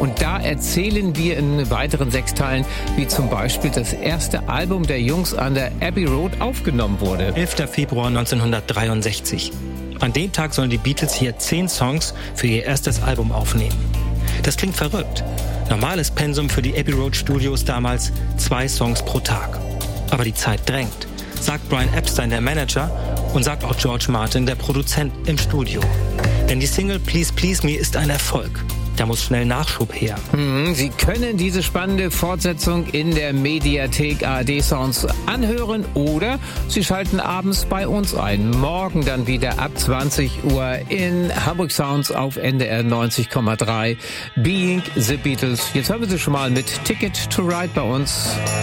Und da erzählen wir in weiteren 6 Teilen, wie zum Beispiel das erste Album der Jungs an der Abbey Road aufgenommen wurde. 11. Februar 1963. An dem Tag sollen die Beatles hier 10 Songs für ihr erstes Album aufnehmen. Das klingt verrückt. Normales Pensum für die Abbey Road Studios damals 2 Songs pro Tag. Aber die Zeit drängt, sagt Brian Epstein, der Manager, und sagt auch George Martin, der Produzent, im Studio. Denn die Single Please Please Me ist ein Erfolg. Da muss schnell Nachschub her. Sie können diese spannende Fortsetzung in der Mediathek ARD Sounds anhören oder Sie schalten abends bei uns ein. Morgen dann wieder ab 20 Uhr in Hamburg Sounds auf NDR 90,3 Being the Beatles. Jetzt hören wir Sie schon mal mit Ticket to Ride bei uns.